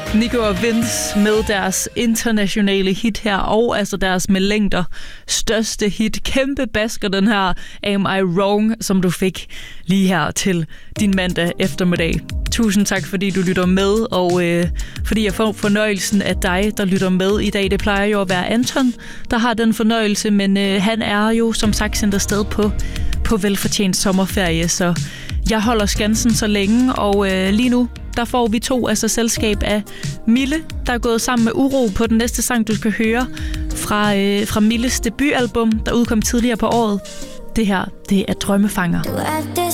Nico og Vince med deres internationale hit her, og altså deres med længder største hit. Kæmpe basker den her Am I Wrong, som du fik lige her til din mandag eftermiddag. Tusind tak, fordi du lytter med, og fordi jeg får fornøjelsen af dig, der lytter med i dag. Det plejer jo at være Anton, der har den fornøjelse, men han er jo som sagt sendt afsted på velfortjent sommerferie, så jeg holder skansen så længe, og lige nu, der får vi to, altså selskab af Mille, der er gået sammen med Uro på den næste sang, du skal høre fra Milles debutalbum, der udkom tidligere på året. Det her, det er Drømmefanger.